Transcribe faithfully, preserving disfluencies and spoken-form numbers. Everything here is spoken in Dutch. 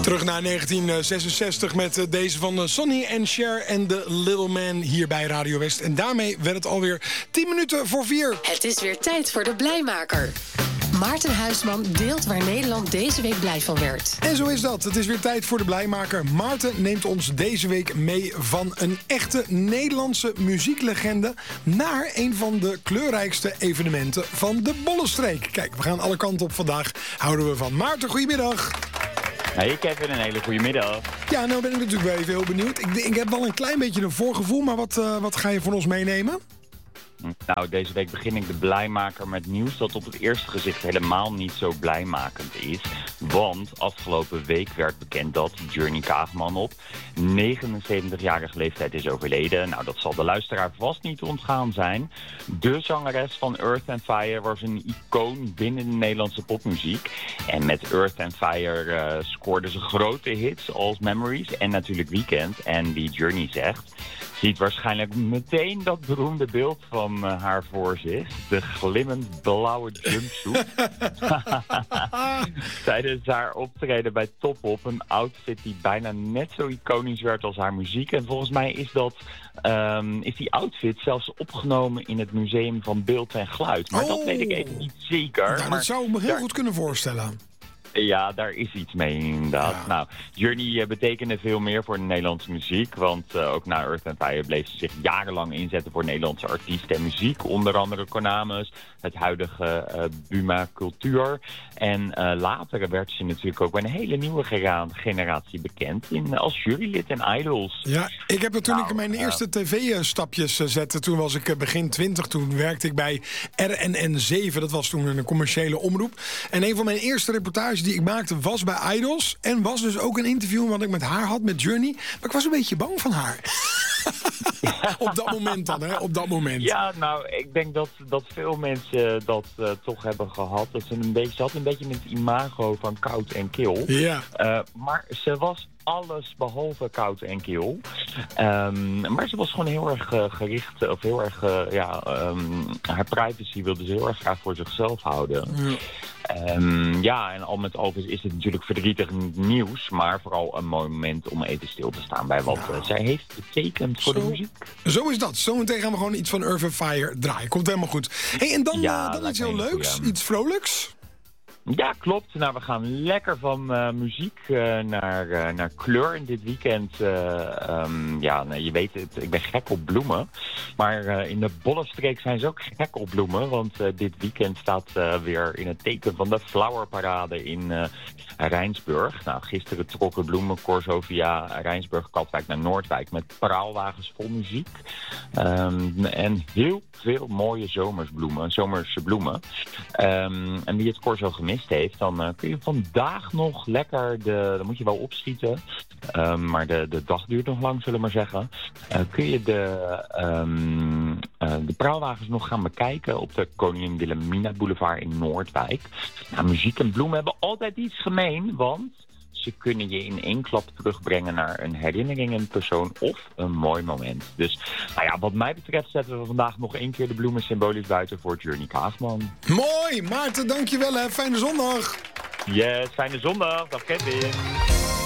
Terug naar negentien zesenzestig met deze van Sonny en Cher en The Little Man hier bij Radio West. En daarmee werd het alweer tien minuten voor vier. Het is weer tijd voor de Blijmaker. Maarten Huisman deelt waar Nederland deze week blij van werd. En zo is dat. Het is weer tijd voor de Blijmaker. Maarten neemt ons deze week mee van een echte Nederlandse muzieklegende naar een van de kleurrijkste evenementen van de Bollenstreek. Kijk, we gaan alle kanten op vandaag. Houden we van. Maarten, goedemiddag. Hey Kevin, een hele goede middag. Ja, nou ben ik natuurlijk wel even heel benieuwd. Ik, ik heb wel een klein beetje een voorgevoel, maar wat, uh, wat ga je van ons meenemen? Nou, deze week begin ik de Blijmaker met nieuws dat op het eerste gezicht helemaal niet zo blijmakend is. Want afgelopen week werd bekend dat Journey Kaagman op negenenzeventigjarige leeftijd is overleden. Nou, dat zal de luisteraar vast niet ontgaan zijn. De zangeres van Earth and Fire was een icoon binnen de Nederlandse popmuziek. En met Earth and Fire uh, scoorde ze grote hits als Memories en natuurlijk Weekend. En wie Journey zegt, ziet waarschijnlijk meteen dat beroemde beeld van uh, haar voor zich. De glimmend blauwe jumpsuit. Tijdens haar optreden bij Top Op. Een outfit die bijna net zo iconisch werd als haar muziek. En volgens mij is, dat, um, is die outfit zelfs opgenomen in het Museum van Beeld en Geluid. Maar oh, dat weet ik even niet zeker. Nou, maar dat zou ik me heel daar... goed kunnen voorstellen. Ja, daar is iets mee inderdaad. Ja. Nou, Journey uh, betekende veel meer voor de Nederlandse muziek. Want uh, ook na Earth and Fire bleef ze zich jarenlang inzetten voor Nederlandse artiesten en muziek. Onder andere Konamus, het huidige uh, Buma Cultuur. En uh, later werd ze natuurlijk ook bij een hele nieuwe gera- generatie bekend in, als jurylid in Idols. Ja, ik heb er toen nou, ik mijn uh, eerste tv-stapjes zette, toen was ik begin twintig. Toen werkte ik bij R N N zeven. Dat was toen een commerciële omroep. En een van mijn eerste reportages die ik maakte was bij Idols. En was dus ook een interview wat ik met haar had, met Journey. Maar ik was een beetje bang van haar. Ja. Op dat moment dan, hè? Op dat moment. Ja, nou, ik denk dat, dat veel mensen dat uh, toch hebben gehad. Dat ze een beetje, ze had een beetje met het imago van koud en kil. Ja. Uh, maar ze was alles behalve koud en kil. Um, maar ze was gewoon heel erg uh, gericht, of heel erg, uh, ja, um, haar privacy wilde ze heel erg graag voor zichzelf houden. Ja. Um, ja, en al met al is het natuurlijk verdrietig nieuws, maar vooral een mooi moment om even stil te staan bij wat ja. uh, zij heeft betekend voor zo, de muziek. Zo is dat. Zometeen gaan we gewoon iets van Earth and Fire draaien. Komt helemaal goed. Hey, en dan, ja, uh, dan iets heel leuks, goeie. Iets vrolijks. Ja, klopt. Nou, we gaan lekker van uh, muziek uh, naar, uh, naar kleur. En dit weekend, uh, um, ja, nou, je weet het, ik ben gek op bloemen. Maar uh, in de Bollenstreek zijn ze ook gek op bloemen. Want uh, dit weekend staat uh, weer in het teken van de Flowerparade in uh, Rijnsburg. Nou, gisteren trokken bloemencorso via Rijnsburg, Katwijk naar Noordwijk met praalwagens vol muziek. Um, en heel veel mooie zomersbloemen, zomerse bloemen. Um, en wie het corso gemist heeft, dan uh, kun je vandaag nog lekker, de, dan moet je wel opschieten, um, maar de, de dag duurt nog lang, zullen we maar zeggen. Uh, kun je de, um, uh, de praalwagens nog gaan bekijken op de Koningin Wilhelmina Boulevard in Noordwijk. Nou, muziek en bloemen hebben altijd iets gemeen, want ze kunnen je in één klap terugbrengen naar een herinnering, een persoon of een mooi moment. Dus, nou ja, wat mij betreft zetten we vandaag nog één keer de bloemen symbolisch buiten voor Journey Kaagman. Mooi! Maarten, dankjewel hè. Fijne zondag! Yes, fijne zondag. Dag Kevin.